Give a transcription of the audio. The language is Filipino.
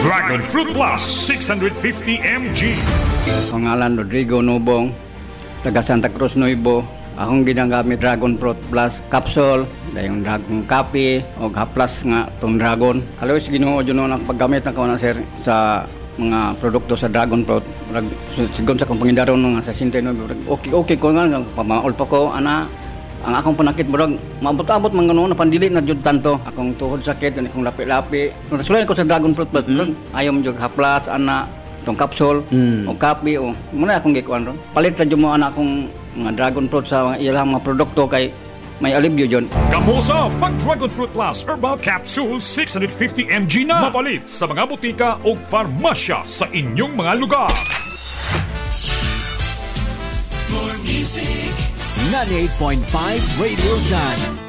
Dragon Fruit Plus 650 mg. Pangalan Rodrigo Nubong, taga Santa Cruz Nuevo. Akong ginagamit Dragon Fruit Plus capsule, dahil Dragon Coffee o Plus nga itong Dragon. Always Ginoo dyan ang paggamit na ko na sir sa mga produkto sa Dragon Fruit. Sigon sa kong pangindaron nga sa Sintay okay ko nga, pamaol pa ko, ang akong panakit murag maabot-abot mga ano na pandili na jud tanto akong tuhod sakit ani akong lapi-lapi nasulan ko sa Dragon Fruit but ayaw mo jud haplas tong capsule o kape o muna akong gikuan ron palit ra jud mo akong mga Dragon Fruit sa ilang mga produkto kay may alibyo jud. Kamusa pag Dragon Fruit Plus Herbal Capsule 650 mg na mapalit sa mga butika o farmasya sa inyong mga lugar. More music. 98.5 Radio Done.